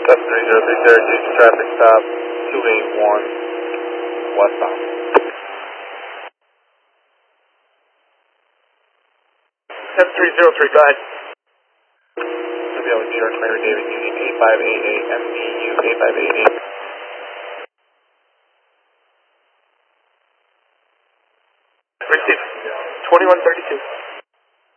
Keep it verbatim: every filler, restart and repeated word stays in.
seven three zero three zero, Gauge traffic stop two eight one westbound. seven three zero three, go ahead. W L New York Mary David Union eight five eight eight, M D U eight five eight eight. Receive twenty-one thirty-two.